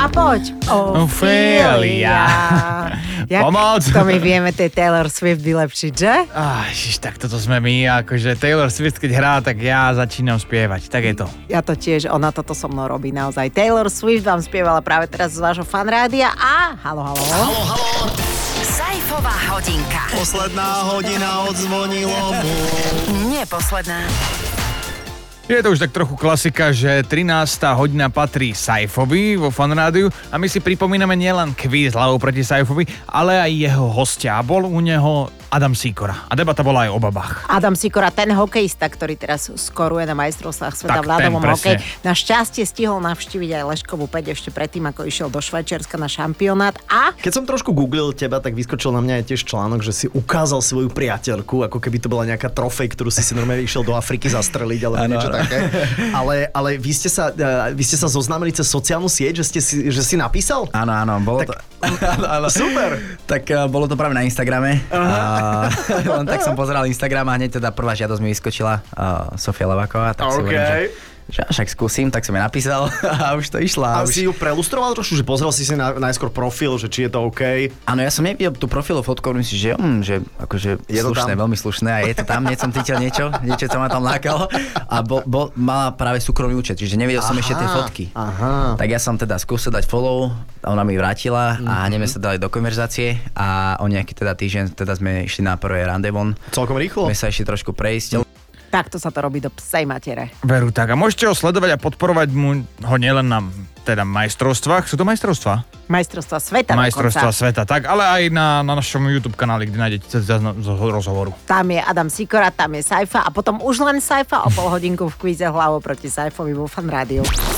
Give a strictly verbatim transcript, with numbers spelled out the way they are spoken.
poď. Ophelia. Jak Pomoc. to my vieme tej Taylor Swift vylepšiť, že? Á, ježiš, tak toto sme my, akože Taylor Swift, keď hrá, tak ja začínam spievať, tak je to. Ja to tiež, ona toto so mnou robí naozaj. Taylor Swift vám spievala práve teraz z vášho fanrádia a halo, halo. Halo, halo. Sajfová hodinka. Posledná hodina odzvonilo mu. Nie posledná. Je to už tak trochu klasika, že trinásta hodina patrí Sajfovi vo fanrádiu a my si pripomíname nielen kvíz hlavou proti Sajfovi, ale aj jeho hostia. A bol u neho Adam Sýkora. A debata bola aj o babách. Adam Sýkora, ten hokejista, ktorý teraz skoruje na majstrovstvách sveta Tak, v ľadovom ten, hokeji. presne. Našťastie stihol navštíviť aj Leškovú päť ešte predtým, ako išiel do Švajčiarska na šampionát. A Keď som trošku googlil teba, tak vyskočil na mňa aj tiež článok, že si ukázal svoju priateľku, ako keby to bola nejaká trofej, ktorú si si normálne išiel do Afriky zastreliť, alebo Áno, niečo áno. také. Ale, ale vy, ste sa, uh, vy ste sa zoznámili cez sociálnu sieť, že, ste si, že si napísal? Áno, áno, bolo Tak- to... áno, áno. Super. Tak uh, bolo to práve na Instagrame. A, len tak som pozeral Instagram a hneď teda prvá žiadosť mi vyskočila uh, Sofia Leváková. Tak si hovorím, že, že však skúsim, tak som jej napísal a už to išlo. A už... si ju prelustroval trošku, že pozrel si si na, najskôr profil, že či je to OK? Áno, ja som nevidel tú profilovú fotku, hovorím si, že, mm, že akože Je to slušné, tam? veľmi slušné a je to tam, hneď som cítil niečo, niečo, čo ma tam lákalo a bol, bol, mala práve súkromný účet, čiže nevidel som Aha, ešte tie fotky. aha. Tak ja som teda skúsil dať follow, a ona mi vrátila a hneď sme sa dali do konverzácie a o nejaký teda týždeň teda sme išli na prvé randevon. Celkom rýchlo? Sme sa išli trošku prejsť. takto sa to robí do psej matere. Veru tak. A môžete ho sledovať a podporovať mu ho nielen na teda majstrovstvách. Sú to majstrovstvá? Majstrovstva sveta Majstrovstvá dokonca. sveta, tak. Ale aj na, na našom YouTube kanáli, kde nájdete záznam z rozhovoru. Tam je Adam Sýkora, tam je Sajfa a potom už len Sajfa o pol hodinku v kvíze hlavou proti Sajfovi vo Fan Rádiu.